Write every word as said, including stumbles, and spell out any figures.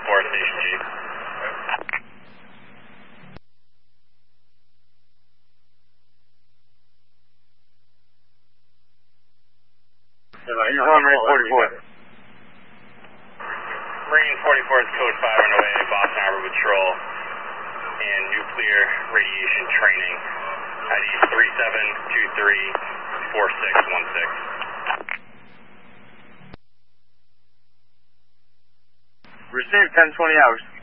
forty-four, Station G. You're home, Marine forty-four. Marine forty-four is code five underway, Boston Harbor Patrol and nuclear radiation training. I D three seven two three four six one six. Receive ten twenty hours.